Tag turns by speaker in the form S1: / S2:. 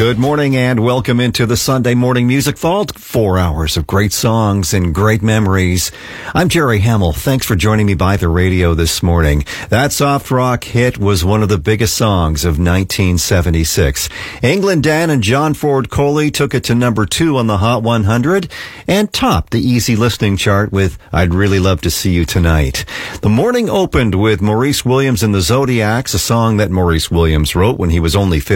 S1: Good morning and welcome into the Sunday Morning Music Vault. 4 hours of great songs and great memories. I'm Jerry Hamill. Thanks for joining me by the radio this morning. That soft rock hit was one of the biggest songs of 1976. England Dan and John Ford Coley took it to number 2 on the Hot 100 and topped the easy listening chart with I'd Really Love to See You Tonight. The morning opened with Maurice Williams and the Zodiacs, a song that Maurice Williams wrote when he was only 15.